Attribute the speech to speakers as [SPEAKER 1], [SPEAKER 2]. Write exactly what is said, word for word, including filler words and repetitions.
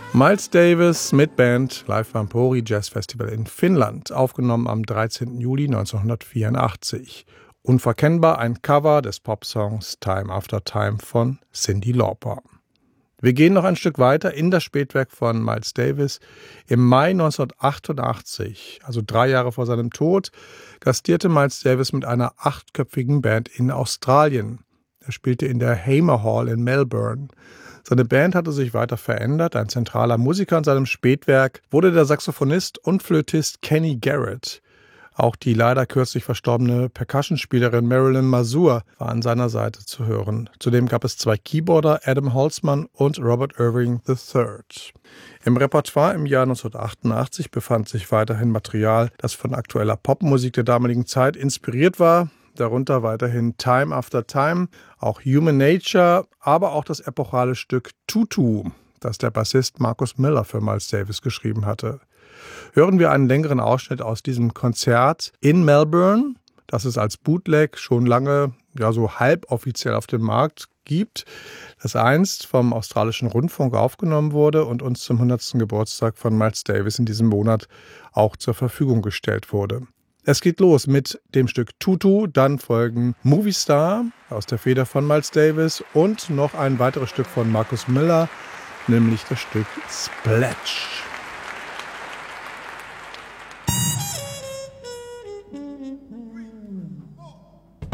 [SPEAKER 1] Miles Davis mit Band live beim Pori Jazz Festival in Finnland, aufgenommen am dreizehnten Juli neunzehnhundertvierundachtzig. Unverkennbar ein Cover des Popsongs Time After Time von Cyndi Lauper. Wir gehen noch ein Stück weiter in das Spätwerk von Miles Davis. Im Mai neunzehnhundertachtundachtzig, also drei Jahre vor seinem Tod, gastierte Miles Davis mit einer achtköpfigen Band in Australien. Er spielte in der Hamer Hall in Melbourne. Seine Band hatte sich weiter verändert. Ein zentraler Musiker in seinem Spätwerk wurde der Saxophonist und Flötist Kenny Garrett. Auch die leider kürzlich verstorbene Percussionspielerin Marilyn Mazur war an seiner Seite zu hören. Zudem gab es zwei Keyboarder, Adam Holzman und Robert Irving der Dritte. Im Repertoire im Jahr neunzehnhundertachtundachtzig befand sich weiterhin Material, das von aktueller Popmusik der damaligen Zeit inspiriert war. Darunter weiterhin Time After Time, auch Human Nature, aber auch das epochale Stück Tutu, das der Bassist Marcus Miller für Miles Davis geschrieben hatte. Hören wir einen längeren Ausschnitt aus diesem Konzert in Melbourne, das es als Bootleg schon lange, ja so halboffiziell auf dem Markt gibt, das einst vom australischen Rundfunk aufgenommen wurde und uns zum hundertsten Geburtstag von Miles Davis in diesem Monat auch zur Verfügung gestellt wurde. Es geht los mit dem Stück Tutu, dann folgen Movie Star aus der Feder von Miles Davis und noch ein weiteres Stück von Marcus Miller, nämlich das Stück Splatch.